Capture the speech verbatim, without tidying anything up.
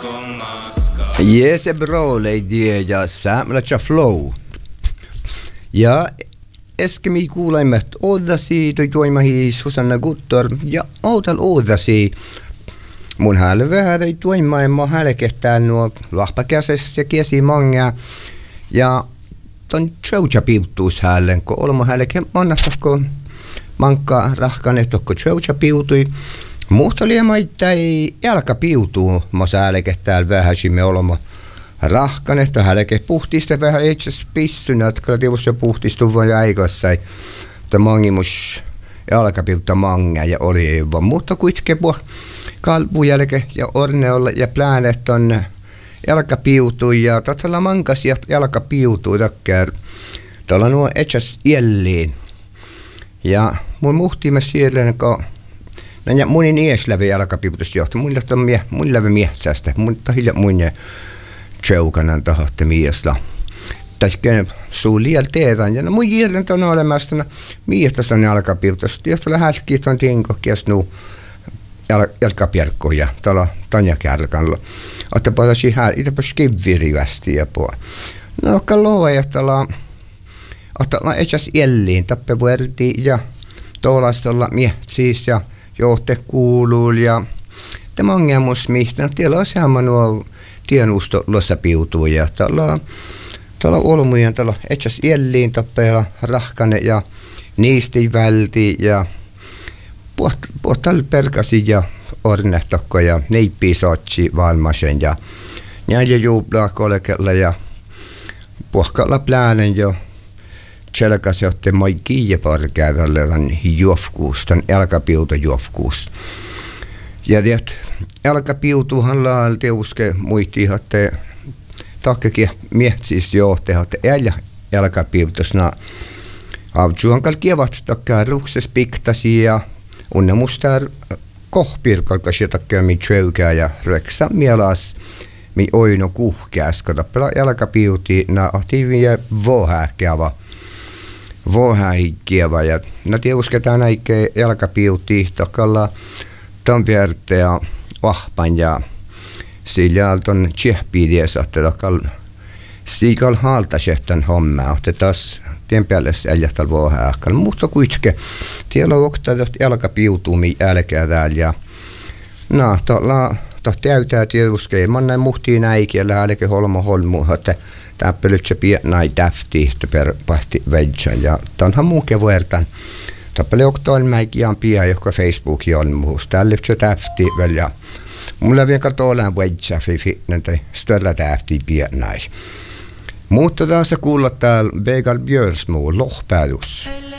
Yes, bra lady ja säämälä flow. Ja äsken kuulemme oodasi toi toimahi Susanna Guttor ja outal oodasi mun hälvää toi toimaima hälkehtää nuo lahpakäses ja kiesi manga ja ton tjouja piuttuus hällen kun olmo hälke mannastako mankka rahkanet tokko tjouja piutui muuta liemaita ei jalka piutuu mo hälkehtää vähäsimme olmo rahkanet hälke puhtista vähän itse pissynä kyllä tiivus jo puhtistu voi aikoissa mutta mangimus jalkapiutta manga ja oli ei vaan mutta kuitenkin puh kalpujälke ja orneolla ja pläänet on jalkapiutui ja totsalla mankas ja jalkapiutui takkär tuolla nuo etsäs jälleen ja mun muhtimme siellä kun no ja munin ieslävi jalkapiutus johti mulla on mie mulla lävi miehsästä mutta hilja mun tjoukanan tahotte miesla täsken suuliel teetan ja no mun jielen on olemassa miehtästä on jalkapiutus johti lähelkiit on tinko kiesnu jalkapierkkoja tuolla tanjakärkalla otta palasi här itse skivvirivästi ja po no kalloa ja tuolla otta la etsäs jelliin tappe vuorti ja tuollaistella miehtsiis ja johte kuuluu ja tämä ongelmus mihtä tiellä on sehän nuo tienusto lossa piutuu ja tuolla tuolla olmujen tuolla etsäs jelliin tappe rahkane ja niisti välti ja puhtal perkasi ja ornehtokko ja neippi sotsi valmasen ja näin juuplaa kolkella ja puhkalla pläänen jo tselkas jotte moi kiinni parkeadalle juofkuus, ton jalkapiuto juofkuus. Ja tiedät, jalkapiutuhan laalti uske muisti, että takkekin miehtsiis johte, että äljä jalkapiutusna avtsuankal kievat takkaa rukses piktasi ja unne mustar kohpirkalkas jotakkaa mi tjöykää ja reksa mielas mi oino kuhkääs, kun tappela jalkapiuti na aktiivia vohäkkävä. Vohäikkiävä ja no tiedusketaan näikkeen jalkapiuti takalla tampiertä ja vahpan ja sillä on tsehpiidies, että takalla siikal haalta sehtan hommaa, että taas tien päälle äljähtää vohäkkävä. Mutta kuitenkin tiellä on okta jalkapiutumia älkää täällä ja no tuolla täytää tieduskemaan. Mä näin muhtiin äikiellä älkää holmo holmu, että täppelytsä pienai täfti per pahti vedjan ja tonhan muukin vuortan tappele oktoon mäikiään pian joka Facebooki on muus tällitsä täfti väl ja mulla vielä katolaan vedja fifi näitä störla täfti pienai mutta taas kuulla täällä Vegal Björsmo lohpäädus.